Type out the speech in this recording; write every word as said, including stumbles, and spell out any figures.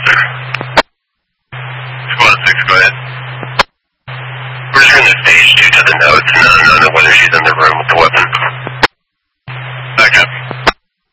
Squad six, go ahead. We're just going to stage two to the notes and I don't know whether she's in the room